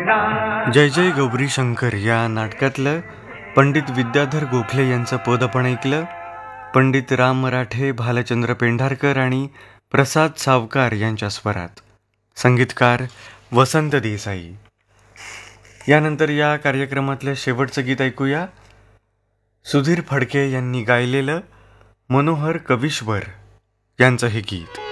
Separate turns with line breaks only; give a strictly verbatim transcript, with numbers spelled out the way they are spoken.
जय जय गौरी शंकर या नाटकातलं पंडित विद्याधर गोखले यांचं पद आपण ऐकलं. पंडित राम मराठे, भालचंद्र पेंढारकर आणि प्रसाद सावकार यांच्या स्वरात. संगीतकार वसंत देसाई. यानंतर या कार्यक्रमातलं शेवटचं गीत ऐकूया. सुधीर फडके यांनी गायलेलं मनोहर कविश्वर यांचं हे गीत.